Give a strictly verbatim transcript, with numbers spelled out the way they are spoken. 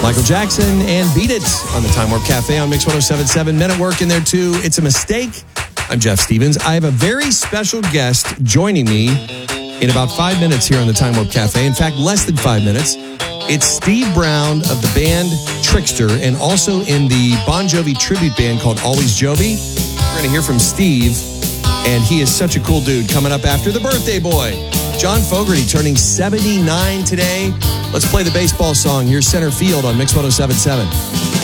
Michael Jackson and Beat It on the Time Warp Cafe on Mix one oh seven point seven. Men at Work in there too. It's a Mistake. I'm Jeff Stevens. I have a very special guest joining me in about five minutes here on the Time Warp Cafe. In fact, less than five minutes. It's Steve Brown of the band Trixter and also in the Bon Jovi tribute band called Always Jovi. We're going to hear from Steve, and he is such a cool dude. Coming up after the birthday boy, John Fogerty, turning seventy-nine today. Let's play the baseball song. Here's Center Field on Mix one oh seven point seven.